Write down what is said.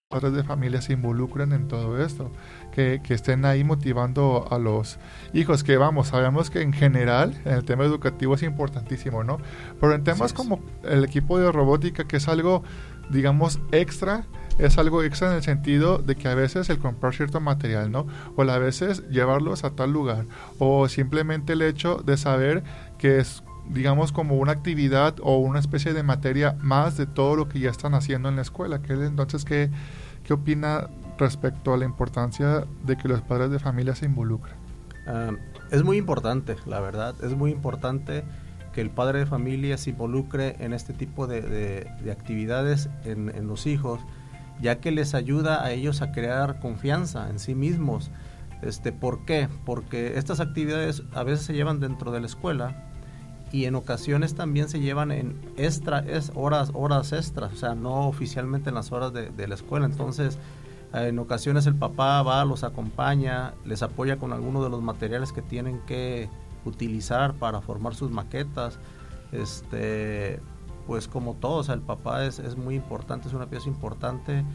padres de familia se involucren en todo esto, que estén ahí motivando a los hijos, que vamos, sabemos que en general en el tema educativo es importantísimo, ¿no? Pero en Así temas es. como el equipo de robótica, que es algo, digamos, extra, es algo extra en el sentido de que a veces el comprar cierto material, ¿no? O a veces llevarlos a tal lugar, o simplemente el hecho de saber que es, digamos, como una actividad o una especie de materia más de todo lo que ya están haciendo en la escuela. Entonces, ¿qué opina respecto a la importancia de que los padres de familia se involucren? Ah, es muy importante, la verdad, es muy importante que el padre de familia se involucre en este tipo de actividades en los hijos, ya que les ayuda a ellos a crear confianza en sí mismos. ¿Por qué? Porque estas actividades a veces se llevan dentro de la escuela y en ocasiones también se llevan en horas extras, o sea, no oficialmente en las horas de la escuela. Entonces, en ocasiones el papá va, los acompaña, les apoya con algunos de los materiales que tienen que utilizar para formar sus maquetas. Pues como todo, o sea, el papá es muy importante, es una pieza importante